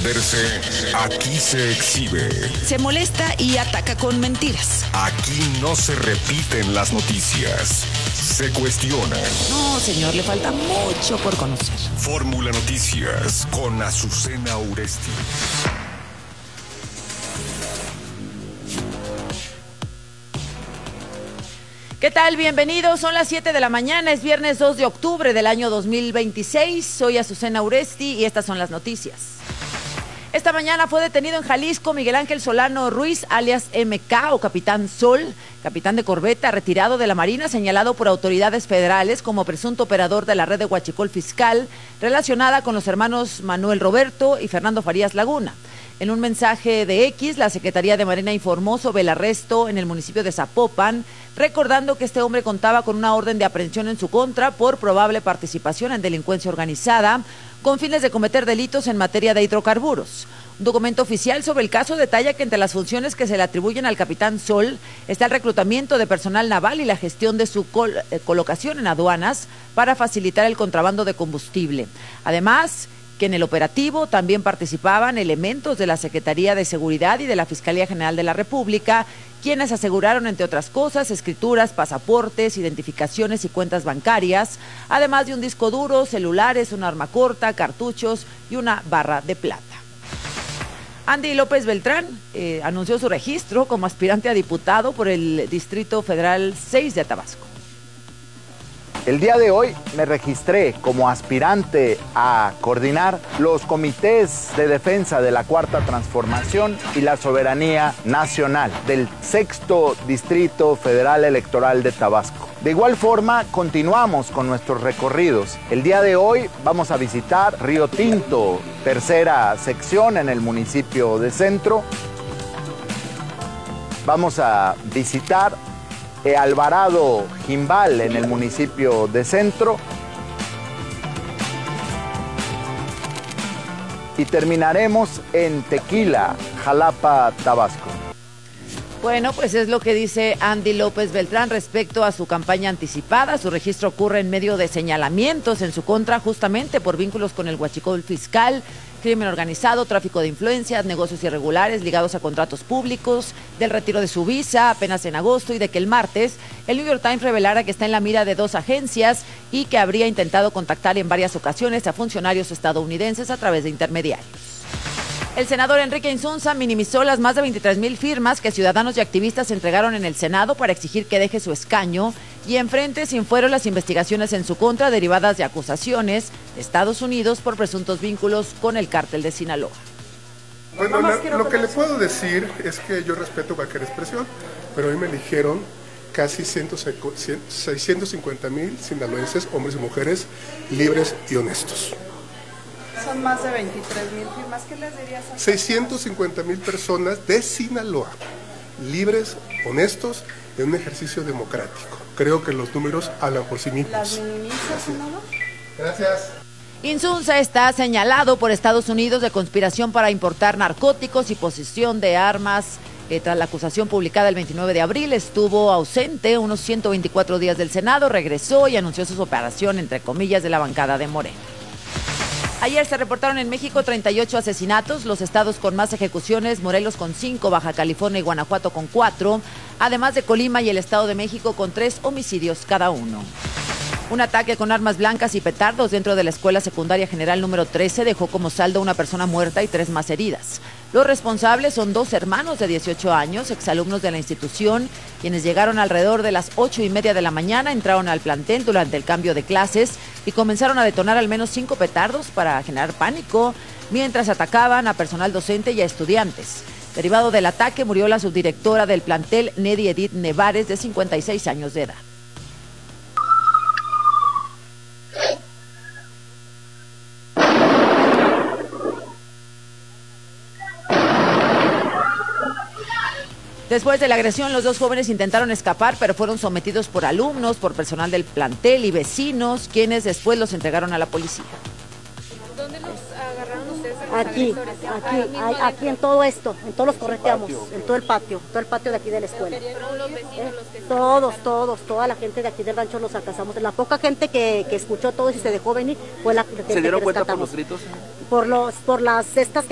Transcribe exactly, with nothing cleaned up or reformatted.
defenderse, aquí se exhibe. Se molesta y ataca con mentiras. Aquí no se repiten las noticias, se cuestionan. No, señor, le falta mucho por conocer. Fórmula Noticias con Azucena Uresti. ¿Qué tal? Bienvenidos, son las siete de la mañana, es viernes dos de octubre del año dos mil veintiséis, soy Azucena Uresti y estas son las noticias. Esta mañana fue detenido en Jalisco Miguel Ángel Solano Ruiz, alias M K o Capitán Sol, capitán de corbeta retirado de la Marina, señalado por autoridades federales como presunto operador de la red de huachicol fiscal relacionada con los hermanos Manuel Roberto y Fernando Farías Laguna. En un mensaje de X, la Secretaría de Marina informó sobre el arresto en el municipio de Zapopan, recordando que este hombre contaba con una orden de aprehensión en su contra por probable participación en delincuencia organizada con fines de cometer delitos en materia de hidrocarburos. Un documento oficial sobre el caso detalla que entre las funciones que se le atribuyen al capitán Sol está el reclutamiento de personal naval y la gestión de su col- eh, colocación en aduanas para facilitar el contrabando de combustible. Además, que en el operativo también participaban elementos de la Secretaría de Seguridad y de la Fiscalía General de la República, quienes aseguraron, entre otras cosas, escrituras, pasaportes, identificaciones y cuentas bancarias, además de un disco duro, celulares, un arma corta, cartuchos y una barra de plata. Andy López Beltrán eh, anunció su registro como aspirante a diputado por el Distrito Federal seis de Tabasco. El día de hoy me registré como aspirante a coordinar los comités de defensa de la Cuarta Transformación y la soberanía nacional del Sexto Distrito Federal Electoral de Tabasco. De igual forma, continuamos con nuestros recorridos. El día de hoy vamos a visitar Río Tinto, tercera sección en el municipio de Centro. Vamos a visitar Alvarado Jimbal en el municipio de Centro y terminaremos en Tequila, Jalapa, Tabasco. Bueno, pues es lo que dice Andy López Beltrán respecto a su campaña anticipada. Su registro ocurre en medio de señalamientos en su contra justamente por vínculos con el huachicol fiscal, crimen organizado, tráfico de influencias, negocios irregulares ligados a contratos públicos, del retiro de su visa apenas en agosto y de que el martes el New York Times revelara que está en la mira de dos agencias y que habría intentado contactar en varias ocasiones a funcionarios estadounidenses a través de intermediarios. El senador Enrique Insunza minimizó las más de veintitrés mil firmas que ciudadanos y activistas entregaron en el Senado para exigir que deje su escaño y enfrente sin fuero las investigaciones en su contra derivadas de acusaciones de Estados Unidos por presuntos vínculos con el cártel de Sinaloa. Bueno, la, lo que le puedo decir es que yo respeto cualquier expresión, pero hoy me eligieron casi seiscientos cincuenta mil sinaloenses, hombres y mujeres, libres y honestos. Son más de veintitrés mil firmas. ¿Qué les dirías a seiscientos cincuenta mil personas de Sinaloa, libres, honestos, en un ejercicio democrático. Creo que los números hablan por sí mismos. ¿Las minimizas, senador? Gracias. Insunza está señalado por Estados Unidos de conspiración para importar narcóticos y posesión de armas. Eh, tras la acusación publicada el veintinueve de abril, estuvo ausente unos ciento veinticuatro días del Senado, regresó y anunció su operación, entre comillas, de la bancada de Morena. Ayer se reportaron en México treinta y ocho asesinatos, los estados con más ejecuciones, Morelos con cinco, Baja California y Guanajuato con cuatro, además de Colima y el Estado de México con tres homicidios cada uno. Un ataque con armas blancas y petardos dentro de la Escuela Secundaria General número trece dejó como saldo una persona muerta y tres más heridas. Los responsables son dos hermanos de dieciocho años, exalumnos de la institución, quienes llegaron alrededor de las ocho y media de la mañana, entraron al plantel durante el cambio de clases y comenzaron a detonar al menos cinco petardos para generar pánico, mientras atacaban a personal docente y a estudiantes. Derivado del ataque murió la subdirectora del plantel, Nedi Edith Nevares, de cincuenta y seis años de edad. Después de la agresión, los dos jóvenes intentaron escapar, pero fueron sometidos por alumnos, por personal del plantel y vecinos, quienes después los entregaron a la policía. ¿Dónde los agarraron ustedes? Aquí, aquí, aquí en todo esto, en todos los correteamos, en todo el patio, todo el patio de aquí de la escuela. ¿Fueron los vecinos los que Todos, todos, toda la gente de aquí del rancho los alcanzamos. La poca gente que, que escuchó todo y se dejó venir fue la gente que ¿Se dieron cuenta por rescatamos. los gritos? Por los, por las estas